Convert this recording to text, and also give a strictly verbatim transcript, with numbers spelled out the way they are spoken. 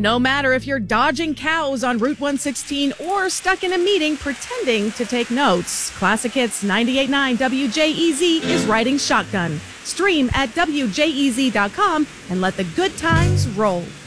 No matter if you're dodging cows on Route one sixteen or stuck in a meeting pretending to take notes, Classic Hits ninety-eight point nine W J E Z is riding shotgun. Stream at W J E Z dot com and let the good times roll.